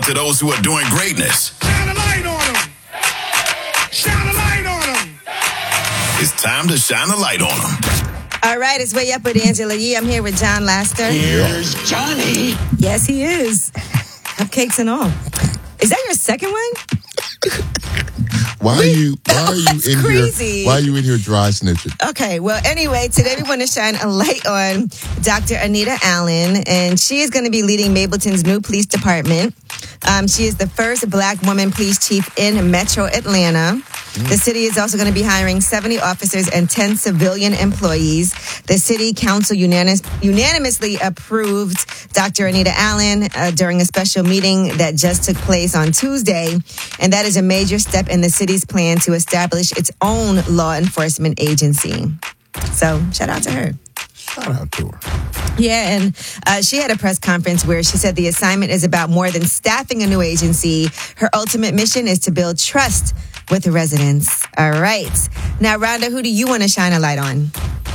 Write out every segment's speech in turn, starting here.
to those who are doing greatness. Shine a light on them. Shine a light on them. It's time to shine a light on them. All right, it's Way Up with Angela Yee. I'm here with John Laster. Here's Johnny. Yes, he is. Cupcakes and all. Is that your second one? Why are you in crazy. here? Why are you in here dry snitching? Okay, well, anyway, today we want to shine a light on Dr. Anita Allen, and she is going to be leading Mableton's new police department. She is the first Black woman police chief in Metro Atlanta. The city is also going to be hiring 70 officers and 10 civilian employees. The city council unanimously approved Dr. Anita Allen during a special meeting that just took place on Tuesday. And that is a major step in the city's plan to establish its own law enforcement agency. So shout out to her. Shout out to her. Yeah, and she had a press conference where she said the assignment is about more than staffing a new agency. Her ultimate mission is to build trust with the residents. All right. Now, Rhonda, who do you want to shine a light on?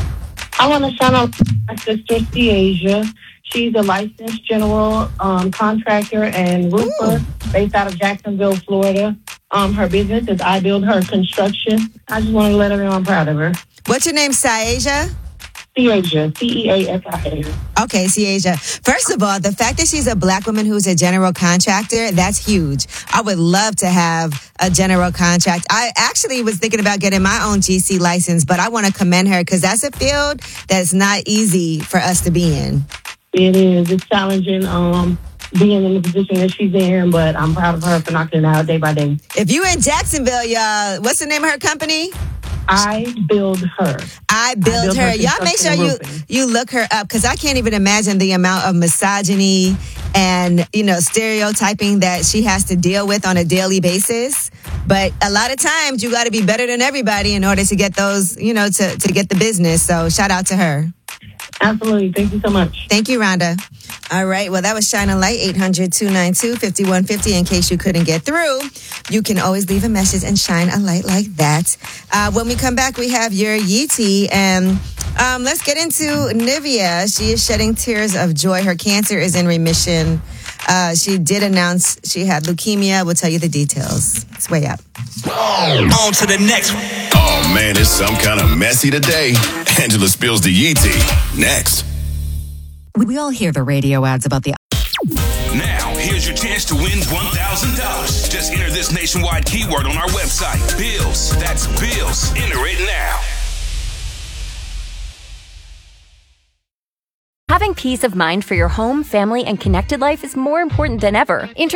I want to shine on my sister, Ciasia. She's a licensed general contractor and roofer based out of Jacksonville, Florida. Her business is I Build Her Construction. I just want to let her know I'm proud of her. What's your name, Ciasia? Ciasia, Ceasia. Okay, Ciasia. First of all, the fact that she's a Black woman who's a general contractor, that's huge. I would love to have a general contract. I actually was thinking about getting my own GC license, but I want to commend her because that's a field that's not easy for us to be in. It is. It's challenging being in the position that she's in, but I'm proud of her for knocking it out day by day. If you in Jacksonville, y'all, what's the name of her company? I Build Her. I Build Her. Y'all make sure you look her up because I can't even imagine the amount of misogyny and, stereotyping that she has to deal with on a daily basis. But a lot of times you got to be better than everybody in order to get those, to get the business. So shout out to her. Absolutely. Thank you so much. Thank you, Rhonda. All right. Well, that was Shine a Light, 800-292-5150. In case you couldn't get through, you can always leave a message and shine a light like that. When we come back, we have your Yeetie. And let's get into Nivea. She is shedding tears of joy. Her cancer is in remission. She did announce she had leukemia. We'll tell you the details. It's Way Up. On to the next one. Oh, man, it's some kind of messy today. Angela spills the Yeetie. Next. We all hear the radio ads about the... Now, here's your chance to win $1,000. Just enter this nationwide keyword on our website. Bills. That's Bills. Enter it now. Having peace of mind for your home, family, and connected life is more important than ever.